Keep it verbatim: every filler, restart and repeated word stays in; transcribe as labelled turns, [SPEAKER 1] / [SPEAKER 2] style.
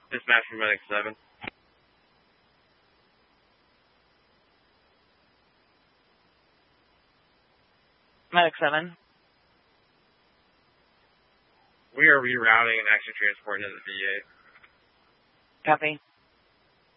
[SPEAKER 1] Dispatch from Medic seven.
[SPEAKER 2] Medic seven.
[SPEAKER 1] We are rerouting and actually transporting to the V A.
[SPEAKER 2] Copy.